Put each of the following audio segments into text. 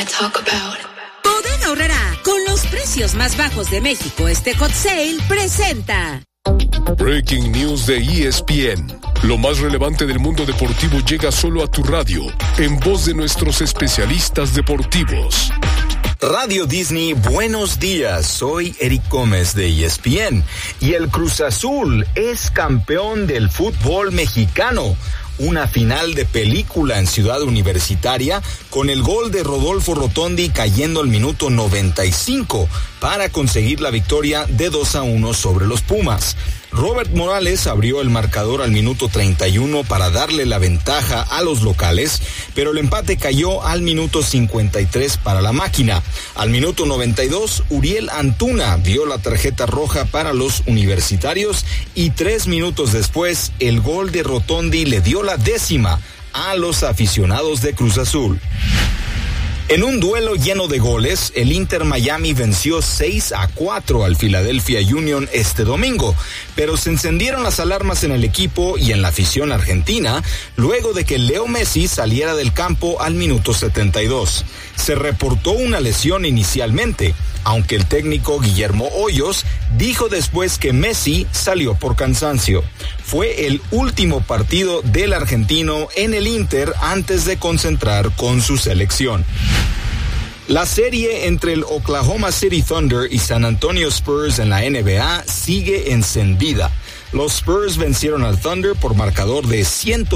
talk about. Bodega Aurrerá, con los precios más bajos de México, este Hot Sale presenta. Breaking News de ESPN. Lo más relevante del mundo deportivo llega solo a tu radio, en voz de nuestros especialistas deportivos. Radio Disney, buenos días. Soy Eric Gómez de ESPN y el Cruz Azul es campeón del fútbol mexicano. Una final de película en Ciudad Universitaria con el gol de Rodolfo Rotondi cayendo al minuto 95 para conseguir la victoria de 2-1 sobre los Pumas. Robert Morales abrió el marcador al minuto 31 para darle la ventaja a los locales, pero el empate cayó al minuto 53 para la máquina. Al minuto 92, Uriel Antuna vio la tarjeta roja para los universitarios y 3 minutos después, el gol de Rotondi le dio la 10ª a los aficionados de Cruz Azul. En un duelo lleno de goles, el Inter Miami venció 6-4 al Philadelphia Union este domingo, pero se encendieron las alarmas en el equipo y en la afición argentina luego de que Leo Messi saliera del campo al minuto 72. Se reportó una lesión inicialmente, aunque el técnico Guillermo Hoyos dijo después que Messi salió por cansancio. Fue el último partido del argentino en el Inter antes de concentrar con su selección. La serie entre el Oklahoma City Thunder y San Antonio Spurs en la NBA sigue encendida. Los Spurs vencieron al Thunder por marcador de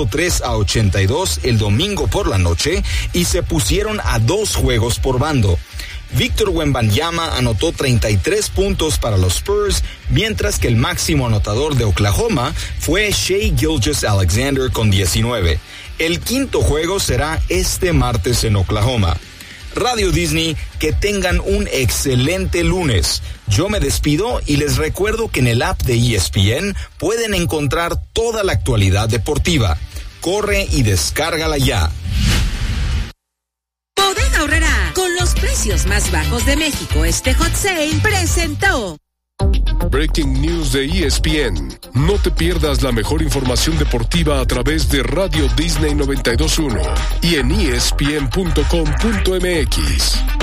103-82 el domingo por la noche y se pusieron a 2 juegos por bando. Víctor Wembanyama anotó 33 puntos para los Spurs, mientras que el máximo anotador de Oklahoma fue Shai Gilgeous-Alexander con 19. El quinto juego será este martes en Oklahoma. Radio Disney, que tengan un excelente lunes. Yo me despido y les recuerdo que en el app de ESPN pueden encontrar toda la actualidad deportiva. Corre y descárgala ya. Bodega Aurrerá, con los precios más bajos de México, este Hot Sale presentó. Breaking News de ESPN. No te pierdas la mejor información deportiva a través de Radio Disney 92.1 y en ESPN.com.mx.